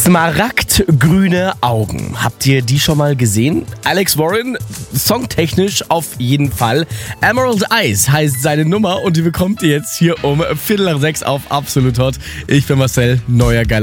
Smaragdgrüne Augen. Habt ihr die schon mal gesehen? Alex Warren, songtechnisch auf jeden Fall. Emerald Eyes heißt seine Nummer und die bekommt ihr jetzt hier um 5:45 auf Absolut Hot. Ich bin Marcel, neuer geiler